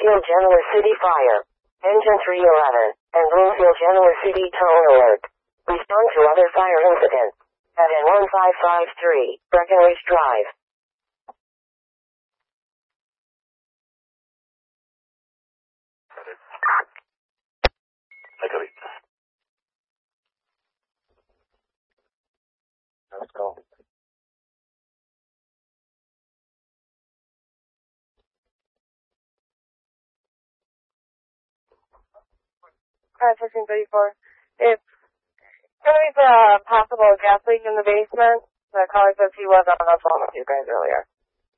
Bloomfield Genoa City fire. Engine 311 and Bloomfield Genoa City tone alert. Respond to other fire incidents at N1553 Breckenridge Drive. Let's go. Alright, 1534. It's there's a possible gas leak in the basement. The caller says he was on the phone with you guys earlier.